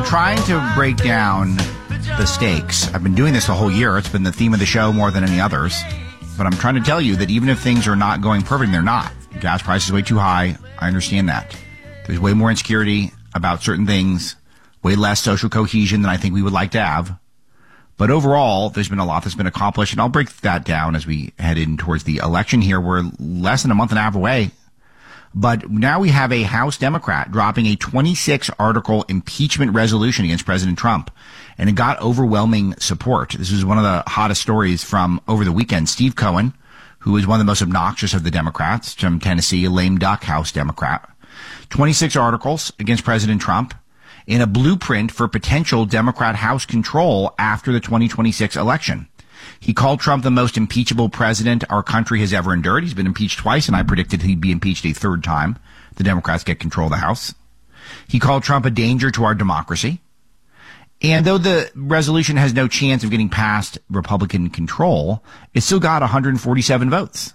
trying to break down the stakes. I've been doing this the whole year. It's been the theme of the show more than any others. But I'm trying to tell you that even if things are not going perfect, they're not. Gas prices are way too high. I understand that. There's way more insecurity about certain things, way less social cohesion than I think we would like to have. But overall, there's been a lot that's been accomplished, and I'll break that down as we head in towards the election here. We're less than a month and a half away. But now we have a House Democrat dropping a 26-article impeachment resolution against President Trump, and it got overwhelming support. This was one of the hottest stories from over the weekend. Steve Cohen, who is one of the most obnoxious of the Democrats from Tennessee, a lame duck House Democrat, 26 articles against President Trump in a blueprint for potential Democrat House control after the 2026 election. He called Trump the most impeachable president our country has ever endured. He's been impeached twice, and I predicted he'd be impeached a third time. The Democrats get control of the House. He called Trump a danger to our democracy. And though the resolution has no chance of getting past Republican control, it still got 147 votes.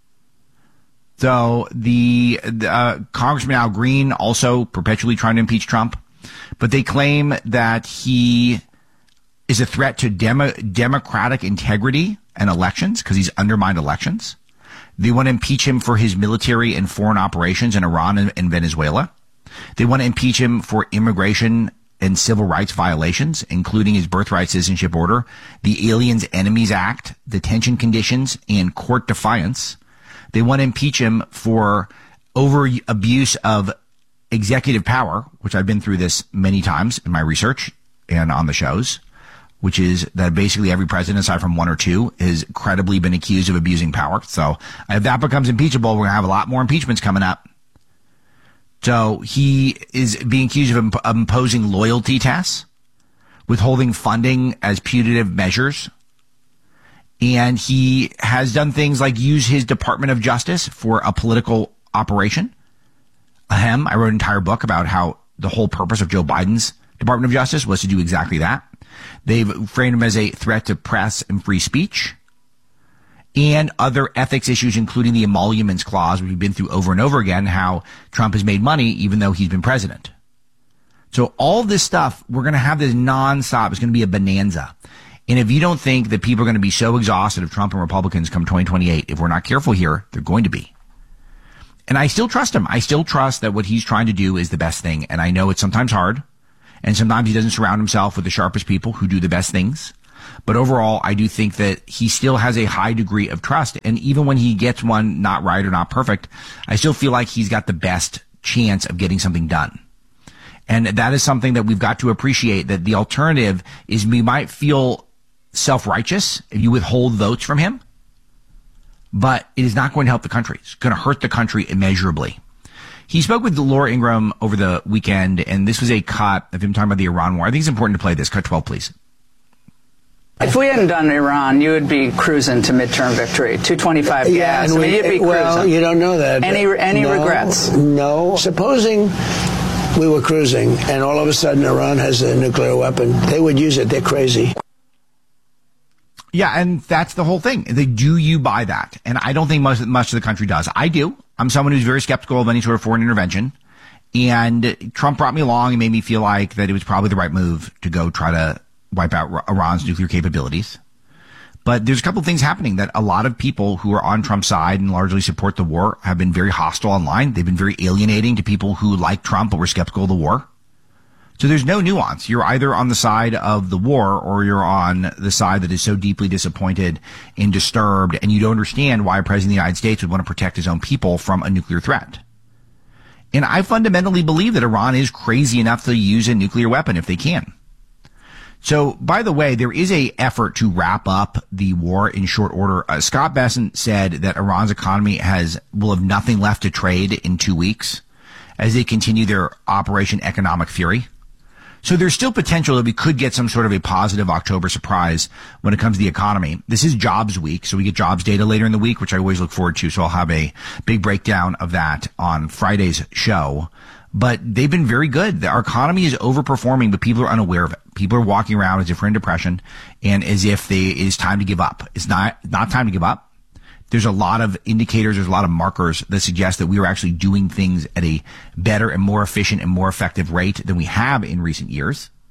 So the Congressman Al Green also perpetually trying to impeach Trump, but they claim that he is a threat to democratic integrity and elections because he's undermined elections. They want to impeach him for his military and foreign operations in Iran and Venezuela. They want to impeach him for immigration and civil rights violations, including his birthright citizenship order, the Aliens Enemies Act, detention conditions, and court defiance. They want to impeach him for over abuse of executive power, which I've been through this many times in my research and on the shows, which is that basically every president, aside from one or two, has credibly been accused of abusing power. So if that becomes impeachable, we're going to have a lot more impeachments coming up. So he is being accused of imposing loyalty tests, withholding funding as punitive measures. And he has done things like use his Department of Justice for a political operation. I wrote an entire book about how the whole purpose of Joe Biden's Department of Justice was to do exactly that. They've framed him as a threat to press and free speech and other ethics issues, including the emoluments clause, which we've been through over and over again, how Trump has made money even though he's been president. So all this stuff, we're going to have this nonstop. It's going to be a bonanza. And if you don't think that people are going to be so exhausted of Trump and Republicans come 2028, if we're not careful here, they're going to be. And I still trust him. I still trust that what he's trying to do is the best thing. And I know it's sometimes hard. And sometimes he doesn't surround himself with the sharpest people who do the best things. But overall, I do think that he still has a high degree of trust. And even when he gets one not right or not perfect, I still feel like he's got the best chance of getting something done. And that is something that we've got to appreciate, that the alternative is we might feel self-righteous if you withhold votes from him, but it is not going to help the country. It's going to hurt the country immeasurably. He spoke with Laura Ingraham over the weekend, and this was a cut of him talking about the Iran war. I think it's important to play this. Cut 12, please. If we hadn't done Iran, you would be cruising to midterm victory, 225 gas. And you'd be cruising. Well, you don't know that. Any regrets? No. Supposing we were cruising, and all of a sudden Iran has a nuclear weapon, they would use it. They're crazy. Yeah, and that's the whole thing. Do you buy that? And I don't think much of the country does. I do. I'm someone who's very skeptical of any sort of foreign intervention. And Trump brought me along and made me feel like that it was probably the right move to go try to wipe out Iran's nuclear capabilities. But there's a couple of things happening that a lot of people who are on Trump's side and largely support the war have been very hostile online. They've been very alienating to people who like Trump but were skeptical of the war. So there's no nuance. You're either on the side of the war or you're on the side that is so deeply disappointed and disturbed, and you don't understand why a president of the United States would want to protect his own people from a nuclear threat. And I fundamentally believe that Iran is crazy enough to use a nuclear weapon if they can. So, by the way, there is a effort to wrap up the war in short order. Scott Bessent said that Iran's economy will have nothing left to trade in 2 weeks as they continue their Operation Economic Fury. So there's still potential that we could get some sort of a positive October surprise when it comes to the economy. This is jobs week, so we get jobs data later in the week, which I always look forward to. So I'll have a big breakdown of that on Friday's show. But they've been very good. Our economy is overperforming, but people are unaware of it. People are walking around as if we're in depression and as if it is time to give up. It's not time to give up. There's a lot of indicators, there's a lot of markers that suggest that we are actually doing things at a better and more efficient and more effective rate than we have in recent years.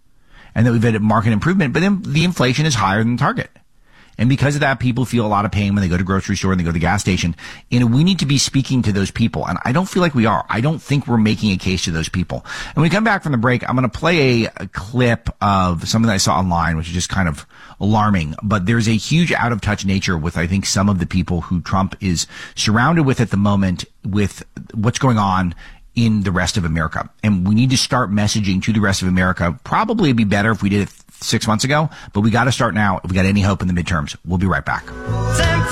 and that we've had a market improvement, but then the inflation is higher than target. And because of that, people feel a lot of pain when they go to grocery store and they go to the gas station. And we need to be speaking to those people. And I don't feel like we are. I don't think we're making a case to those people. And when we come back from the break, I'm going to play a clip of something that I saw online, which is just kind of alarming. But there's a huge out of touch nature with, I think, some of the people who Trump is surrounded with at the moment with what's going on in the rest of America. And we need to start messaging to the rest of America. Probably it'd be better if we did it 6 months ago, but we got to start now if we got any hope in the midterms. We'll be right back.